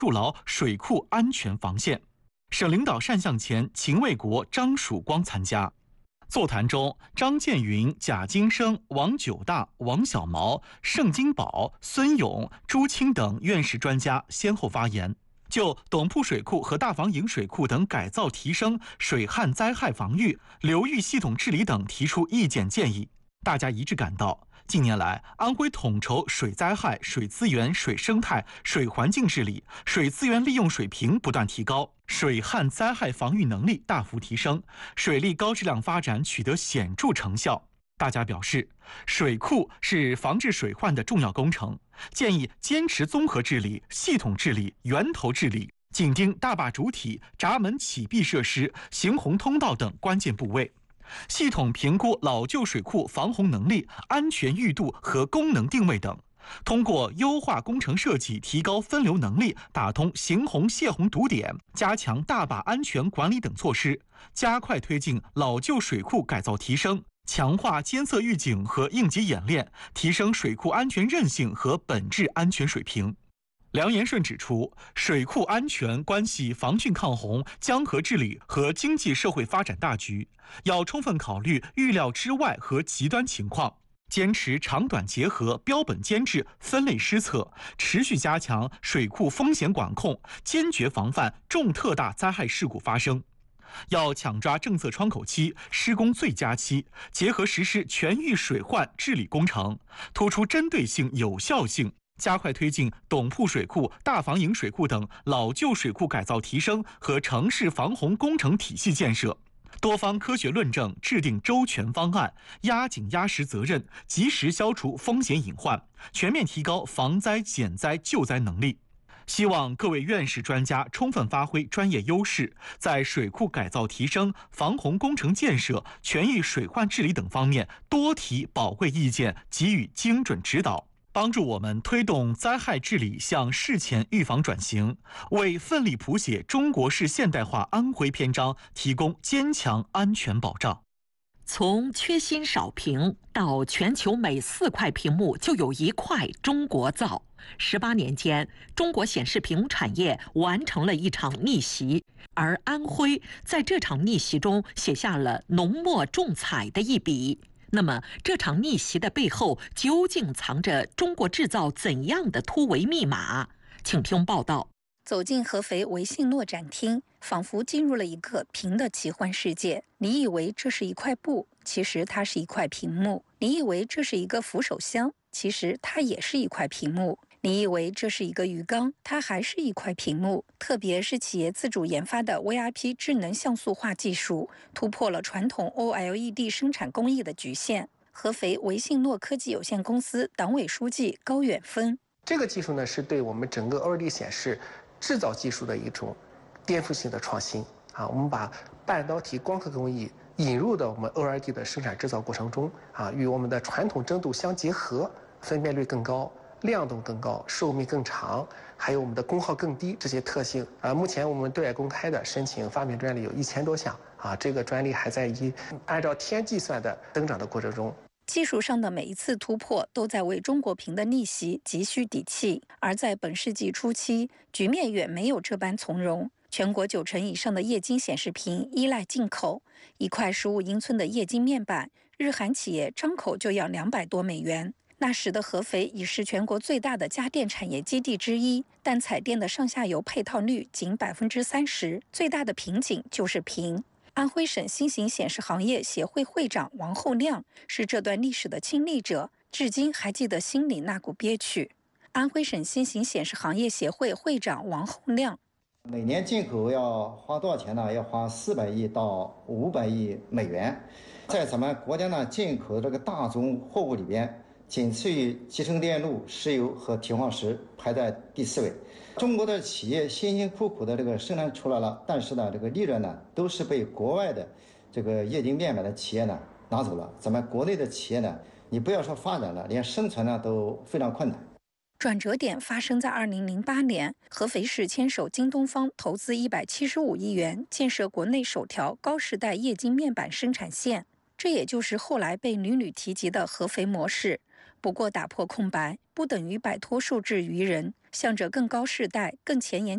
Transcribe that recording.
筑牢水库安全防线。省领导单向前、秦卫国、张曙光参加。座谈中，张建云、贾金生、王九大、王小毛、盛金宝、孙勇、朱清等院士专家先后发言，就董铺水库和大房营水库等改造提升、水旱灾害防御、流域系统治理等提出意见建议。大家一致感到，近年来，安徽统筹水灾害、水资源、水生态、水环境治理，水资源利用水平不断提高，水旱灾害防御能力大幅提升，水利高质量发展取得显著成效。大家表示，水库是防治水患的重要工程，建议坚持综合治理、系统治理、源头治理，紧盯大坝主体、闸门启闭设施、行洪通道等关键部位。系统评估老旧水库防洪能力、安全裕度和功能定位等，通过优化工程设计、提高分流能力、打通行洪泄洪堵点、加强大坝安全管理等措施，加快推进老旧水库改造提升，强化监测预警和应急演练，提升水库安全韧性和本质安全水平。梁延顺指出，水库安全关系防汛抗洪、江河治理和经济社会发展大局，要充分考虑预料之外和极端情况，坚持长短结合、标本兼治、分类施策，持续加强水库风险管控，坚决防范重特大灾害事故发生。要抢抓政策窗口期、施工最佳期，结合实施全域水患治理工程，突出针对性、有效性，加快推进董铺水库、大房营水库等老旧水库改造提升和城市防洪工程体系建设，多方科学论证，制定周全方案，压紧压实责任，及时消除风险隐患，全面提高防灾减灾救灾能力。希望各位院士专家充分发挥专业优势，在水库改造提升、防洪工程建设、全域水患治理等方面多提宝贵意见，给予精准指导，帮助我们推动灾害治理向事前预防转型，为奋力谱写中国式现代化安徽篇章提供坚强安全保障。 从缺芯少屏到全球每4块屏幕就有1块中国造，18年间，中国显示屏产业完成了一场逆袭，而安徽在这场逆袭中写下了浓墨重彩的一笔。那么，这场逆袭的背后究竟藏着中国制造怎样的突围密码？请听报道。 走进合肥维信诺展厅，仿佛进入了一个屏的奇幻世界。你以为这是一块布，其实它是一块屏幕；你以为这是一个扶手箱，其实它也是一块屏幕；你以为这是一个鱼缸，它还是一块屏幕。特别是企业自主研发的 VIP 智能像素化技术，突破了传统 OLED 生产工艺的局限。合肥维信诺科技有限公司党委书记高远峰： 这个技术呢，是对我们整个 OLED 显示制造技术的一种颠覆性的创新啊！我们把半导体光刻工艺引入到我们 OLED 的生产制造过程中啊，与我们的传统蒸镀相结合，分辨率更高，亮度更高，寿命更长，还有我们的功耗更低，这些特性啊，目前我们对外公开的申请发明专利有1000多项啊，这个专利还在按照天计算的增长的过程中。 技术上的每一次突破都在为中国屏的逆袭急需底气，而在本世纪初期，局面远没有这般从容。全国90%以上的液晶显示屏依赖进口，1块15英寸的液晶面板，日韩企业张口就要200多美元。那时的合肥已是全国最大的家电产业基地之一，但彩电的上下游配套率仅30%，最大的瓶颈就是屏。安徽省新型显示行业协会会长王厚亮是这段历史的亲历者，至今还记得心里那股憋屈。安徽省新型显示行业协会会长王厚亮： 每年进口要花多少钱呢？要花400亿到500亿美元。在咱们国家呢进口的这个大宗货物里边，仅次于集成电路、石油和铁矿石，排在第4位。中国的企业辛辛苦苦的这个生产出来了，但是呢，这个利润呢都是被国外的这个液晶面板的企业呢拿走了。咱们国内的企业呢，你不要说发展了，连生存呢都非常困难。 转折点发生在2008年，合肥市牵手京东方投资175亿元，建设国内首条高时代液晶面板生产线，这也就是后来被屡屡提及的合肥模式。不过，打破空白不等于摆脱受制于人，向着更高世代、更前沿